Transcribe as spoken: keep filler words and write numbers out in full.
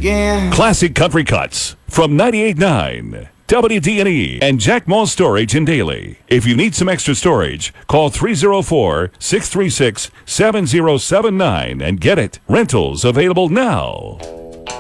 again. Classic Country Cuts from ninety-eight point nine W D N E and Jack Moss Storage in Daly. If you need some extra storage, call three oh four, six three six, seven oh seven nine and get it. Rentals available now.